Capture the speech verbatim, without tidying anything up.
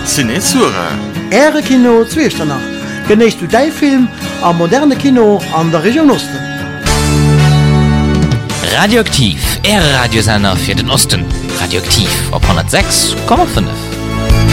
Cinesura. Äre Kino Zweesternach. Geneist du dein Film am moderne Kino an der Region Osten. Radioaktiv, Ehre Radiosender für den Osten. Radioaktiv auf hundertsechs Komma fünf.